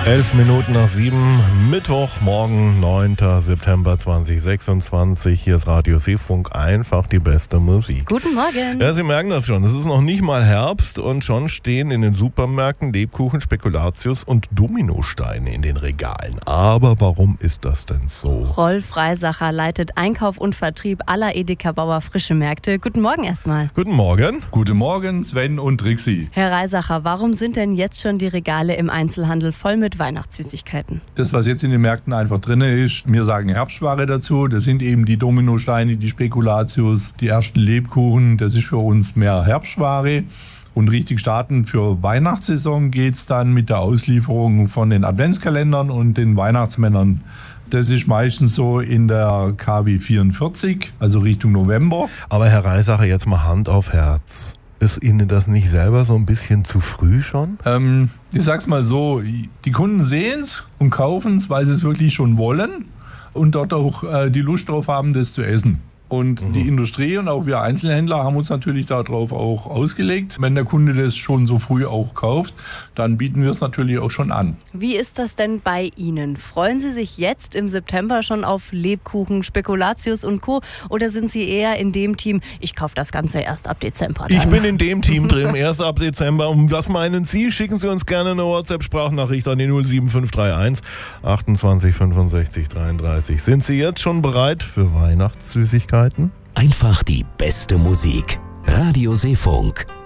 11:07, Mittwochmorgen, 9. September 2026. Hier ist Radio Seefunk, einfach die beste Musik. Guten Morgen. Ja, Sie merken das schon. Es ist noch nicht mal Herbst und schon stehen in den Supermärkten Lebkuchen, Spekulatius und Dominosteine in den Regalen. Aber warum ist das denn so? Rolf Reisacher leitet Einkauf und Vertrieb aller Edeka Bauer Frische Märkte. Guten Morgen erstmal. Guten Morgen. Guten Morgen, Sven und Rixi. Herr Reisacher, warum sind denn jetzt schon die Regale im Einzelhandel voll mit Weihnachtssüßigkeiten? Das, was jetzt in den Märkten einfach drin ist, wir sagen Herbstware dazu. Das sind eben die Dominosteine, die Spekulatius, die ersten Lebkuchen. Das ist für uns mehr Herbstware. Und richtig starten für Weihnachtssaison geht es dann mit der Auslieferung von den Adventskalendern und den Weihnachtsmännern. Das ist meistens so in der KW 44, also Richtung November. Aber Herr Reisacher, jetzt mal Hand auf Herz. Ist Ihnen das nicht selber so ein bisschen zu früh schon? Ich sag's mal so, die Kunden sehen es und kaufen es, weil sie es wirklich schon wollen und dort auch die Lust drauf haben, das zu essen. Und die Industrie und auch wir Einzelhändler haben uns natürlich darauf auch ausgelegt. Wenn der Kunde das schon so früh auch kauft, dann bieten wir es natürlich auch schon an. Wie ist das denn bei Ihnen? Freuen Sie sich jetzt im September schon auf Lebkuchen, Spekulatius und Co. Oder sind Sie eher in dem Team, ich kaufe das Ganze erst ab Dezember dann? Ich bin in dem Team drin, erst ab Dezember. Und was meinen Sie? Schicken Sie uns gerne eine WhatsApp-Sprachnachricht an die 07531 28 65 33. Sind Sie jetzt schon bereit für Weihnachtssüßigkeiten? Einfach die beste Musik. Radio Seefunk.